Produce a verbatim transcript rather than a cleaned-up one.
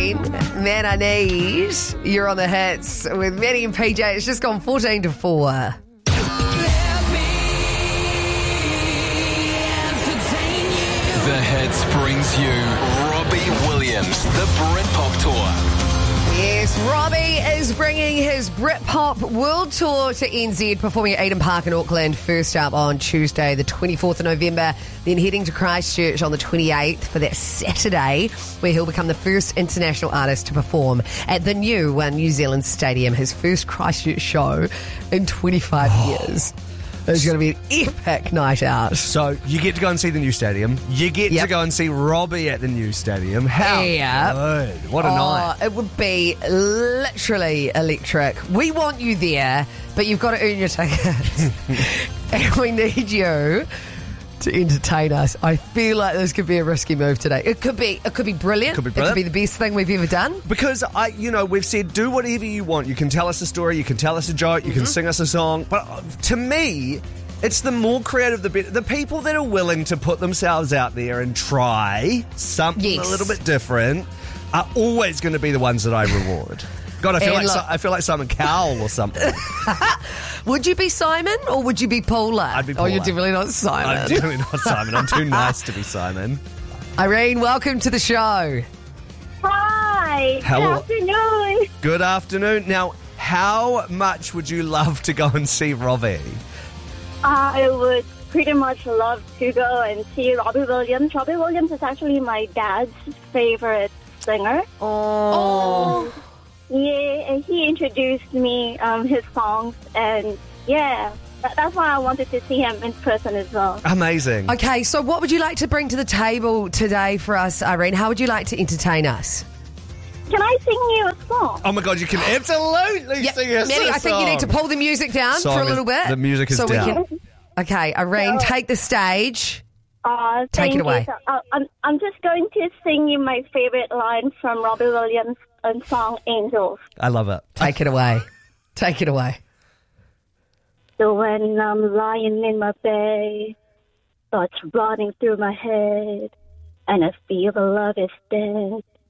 Irene, Man I Need. You're on the hits with Manny and P J. It's just gone fourteen to four. The Hits brings you Robbie Williams, the Britpop Tour. Yes, Robbie is bringing his Britpop World Tour to N Z, performing at Eden Park in Auckland. First up on Tuesday, the twenty-fourth of November, then heading to Christchurch on the twenty-eighth for that Saturday, where he'll become the first international artist to perform at the new uh, New Zealand Stadium, his first Christchurch show in twenty-five years. It's going to be an epic night out. So you get to go and see the new stadium. You get Yep. to go and see Robbie at the new stadium. How Yep. good. What a Oh, night. it would be literally electric. We want you there, but you've got to earn your tickets. And we need you to entertain us. I feel like this could be a risky move today. It could be it could be brilliant. Could be brilliant. It could be the best thing we've ever done. Because, I, you know, we've said do whatever you want. You can tell us a story, you can tell us a joke, you can sing us a song. But uh, to me, it's the more creative, the better. The people that are willing to put themselves out there and try something Yes. a little bit different are always going to be the ones that I reward. God, I feel And like look- Si- I feel like Simon Cowell or something. Would you be Simon or would you be Paula? I'd be Oh, you're Paula. definitely not Simon. I'm definitely not Simon. I'm too nice to be Simon. Irene, welcome to the show. Hi. Hello. Good afternoon. Good afternoon. Now, how much would you love to go and see Robbie? I would pretty much love to go and see Robbie Williams. Robbie Williams is actually my dad's favorite singer. Oh. Yeah, and he introduced me um, his songs, and yeah, that, that's why I wanted to see him in person as well. Amazing. Okay, so what would you like to bring to the table today for us, Irene? How would you like to entertain us? Can I sing you a song? Oh my God, you can absolutely Yep. sing us Manny, a I think you need to song. pull the music down Song for a is- little bit. the music is so down. We can, okay, Irene, take the stage. Uh, Take thank it away. You. So, uh, I'm, I'm just going to sing you my favorite line from Robbie Williams' um, song Angels. I love it. Take it away. Take it away. So when I'm lying in my bed, thoughts running through my head, and I feel the love is dead,